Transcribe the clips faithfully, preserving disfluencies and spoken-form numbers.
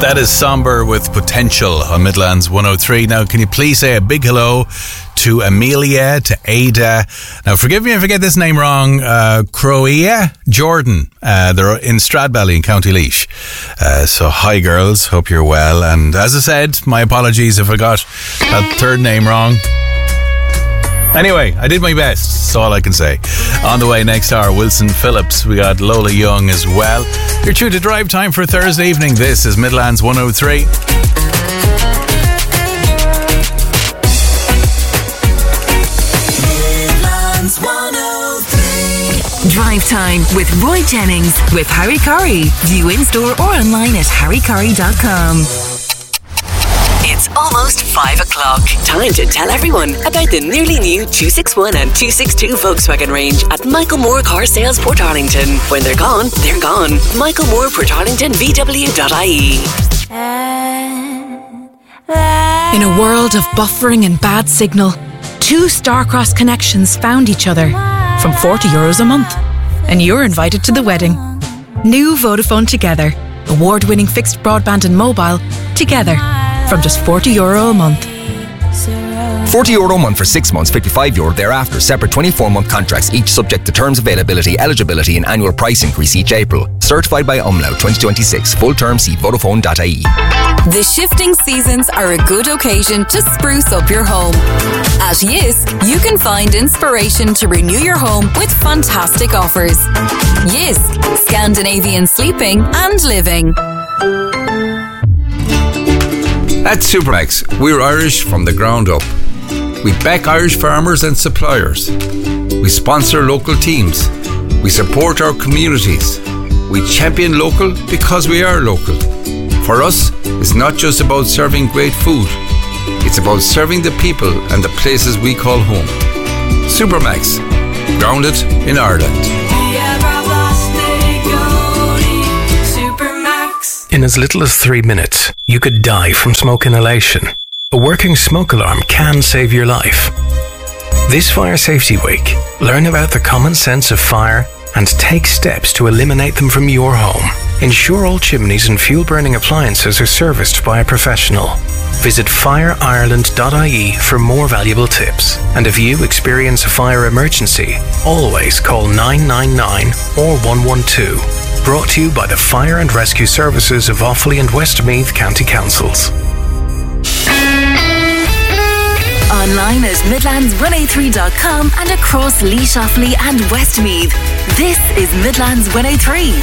That is Somber with Potential on Midlands one oh three. Now, can you please say a big hello to Amelia, to Ada. Now, forgive me if I get this name wrong. Uh, Croia Jordan. Uh, they're in Stradbally in County Laois. Uh, so, hi girls. Hope you're well. And as I said, my apologies if I got that third name wrong. Anyway, I did my best. That's all I can say. On the way next hour, Wilson Phillips. We got Lola Young as well. You're true to drive time for Thursday evening. This is Midlands one oh three. Midlands one oh three. Drive time with Roy Jennings with Harry Curry. View in store or online at harry curry dot com. It's almost five o'clock. Time to tell everyone about the nearly new two sixty-one and two sixty-two Volkswagen range at Michael Moore Car Sales Portarlington. When they're gone, they're gone. Michael Moore Portarlington V W dot I E. In a world of buffering and bad signal, two Starcross connections found each other from forty euros a month. And you're invited to the wedding. New Vodafone Together. Award-winning fixed broadband and mobile together. From just forty euro a month. forty euro a month for six months, fifty-five euro thereafter. Separate twenty-four month contracts, each subject to terms, availability, eligibility and annual price increase each April. Certified by Umlaut twenty twenty-six. Full term see Vodafone dot I E. The shifting seasons are a good occasion to spruce up your home. At Yisk, you can find inspiration to renew your home with fantastic offers. Yisk, Scandinavian sleeping and living. At Supermax, we're Irish from the ground up. We back Irish farmers and suppliers. We sponsor local teams. We support our communities. We champion local because we are local. For us, it's not just about serving great food. It's about serving the people and the places we call home. Supermax, grounded in Ireland. In as little as three minutes, you could die from smoke inhalation. A working smoke alarm can save your life. This Fire Safety Week, learn about the common sense of fire and take steps to eliminate them from your home. Ensure all chimneys and fuel-burning appliances are serviced by a professional. Visit fire ireland dot I E for more valuable tips. And if you experience a fire emergency, always call nine nine nine or one one two. Brought to you by the Fire and Rescue Services of Offaly and Westmeath County Councils. Online at midlands one oh three dot com and across Laois, Offaly and Westmeath. This is Midlands one oh three.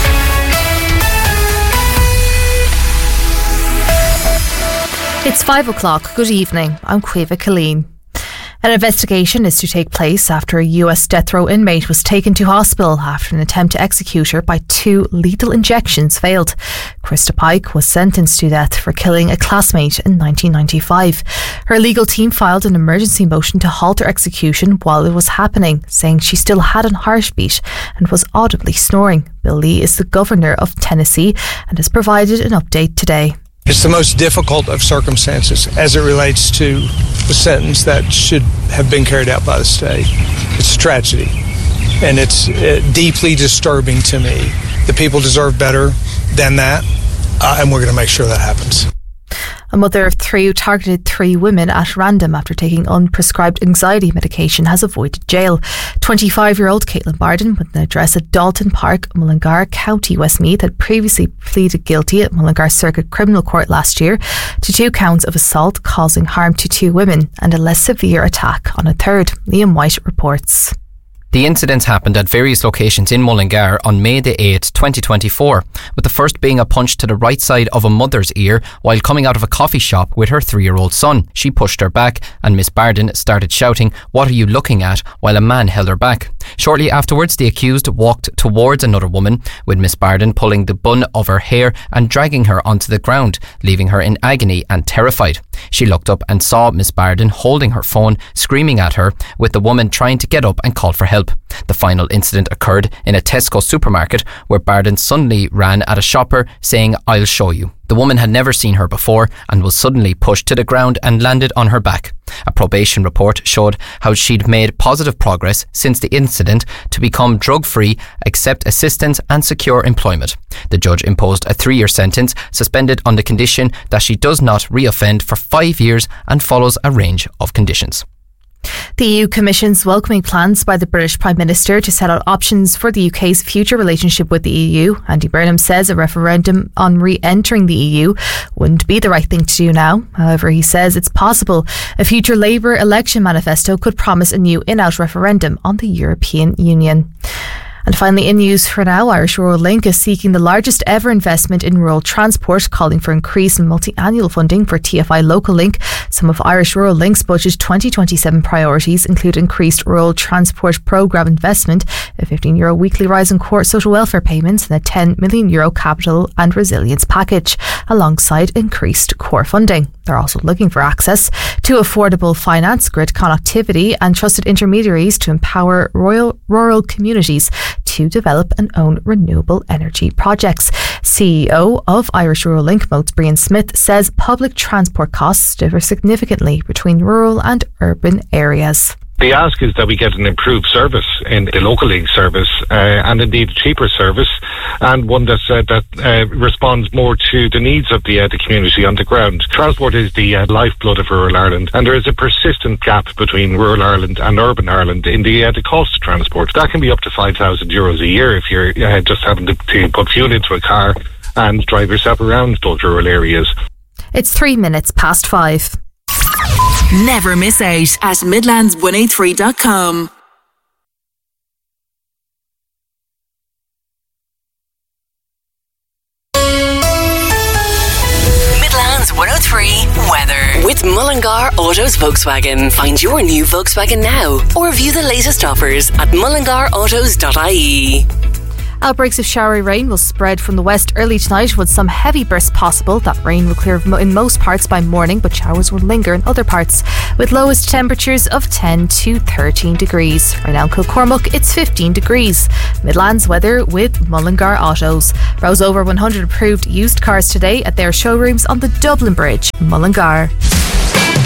It's five o'clock. Good evening. I'm Caoimhe Killeen. An investigation is to take place after a U S death row inmate was taken to hospital after an attempt to execute her by two lethal injections failed. Krista Pike was sentenced to death for killing a classmate in nineteen ninety-five. Her legal team filed an emergency motion to halt her execution while it was happening, saying she still had a heartbeat and was audibly snoring. Bill Lee is the governor of Tennessee and has provided an update today. It's the most difficult of circumstances as it relates to the sentence that should have been carried out by the state. It's a tragedy, and it's uh, deeply disturbing to me. The people deserve better than that, uh, and we're going to make sure that happens. A mother of three who targeted three women at random after taking unprescribed anxiety medication has avoided jail. twenty-five-year-old Caitlin Barden, with an address at Dalton Park, Mullingar, County Westmeath, had previously pleaded guilty at Mullingar Circuit Criminal Court last year to two counts of assault causing harm to two women and a less severe attack on a third. Liam White reports. The incidents happened at various locations in Mullingar on May the eighth, twenty twenty-four, with the first being a punch to the right side of a mother's ear while coming out of a coffee shop with her three-year-old son. She pushed her back and Miss Barden started shouting, "What are you looking at?" while a man held her back. Shortly afterwards, the accused walked towards another woman, with Miss Barden pulling the bun of her hair and dragging her onto the ground, leaving her in agony and terrified. She looked up and saw Miss Barden holding her phone, screaming at her, with the woman trying to get up and call for help. The final incident occurred in a Tesco supermarket where Barden suddenly ran at a shopper saying, "I'll show you." The woman had never seen her before and was suddenly pushed to the ground and landed on her back. A probation report showed how she'd made positive progress since the incident to become drug-free, accept assistance and secure employment. The judge imposed a three-year sentence, suspended on the condition that she does not re-offend for five years and follows a range of conditions. The E U Commission's welcoming plans by the British Prime Minister to set out options for the U K's future relationship with the E U. Andy Burnham says a referendum on re-entering the E U wouldn't be the right thing to do now. However, he says it's possible a future Labour election manifesto could promise a new in-out referendum on the European Union. And finally, in news for now, Irish Rural Link is seeking the largest ever investment in rural transport, calling for increased multi-annual funding for T F I Local Link. Some of Irish Rural Link's budget twenty twenty-seven priorities include increased rural transport programme investment, a fifteen euro weekly rise in core social welfare payments and a ten million euro capital and resilience package, alongside increased core funding. They're also looking for access to affordable finance, grid connectivity and trusted intermediaries to empower rural, rural communities to develop and own renewable energy projects. C E O of Irish Rural Link, Moats Brian Smith, says public transport costs differ significantly between rural and urban areas. The ask is that we get an improved service in the local link service, uh, and indeed a cheaper service, and one that's, uh, that uh, responds more to the needs of the, uh, the community on the ground. Transport is the uh, lifeblood of rural Ireland, and there is a persistent gap between rural Ireland and urban Ireland in the, uh, the cost of transport. That can be up to five thousand euros a year if you're uh, just having to, to put fuel into a car and drive yourself around those rural areas. It's three minutes past five. Never miss out at Midlands one oh three dot com. Midlands one oh three weather with Mullingar Autos Volkswagen. Find your new Volkswagen now or view the latest offers at mullingar autos dot I E. Outbreaks of showery rain will spread from the west early tonight with some heavy bursts possible. That rain will clear in most parts by morning, but showers will linger in other parts with lowest temperatures of ten to thirteen degrees. Right now in Kilcormack, it's fifteen degrees. Midlands weather with Mullingar Autos. Browse over one hundred approved used cars today at their showrooms on the Dublin Bridge, Mullingar.